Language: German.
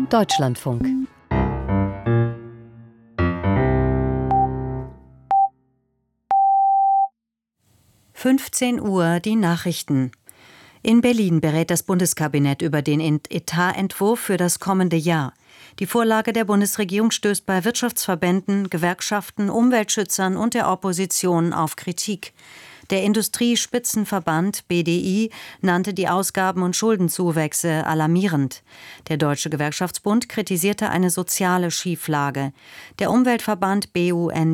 Deutschlandfunk. (15 Uhr) die Nachrichten. In Berlin berät das Bundeskabinett über den Etatentwurf für das kommende Jahr. Die Vorlage der Bundesregierung stößt bei Wirtschaftsverbänden, Gewerkschaften, Umweltschützern und der Opposition auf Kritik. Der Industriespitzenverband BDI nannte die Ausgaben- und Schuldenzuwächse alarmierend. Der Deutsche Gewerkschaftsbund kritisierte eine soziale Schieflage. Der Umweltverband BUND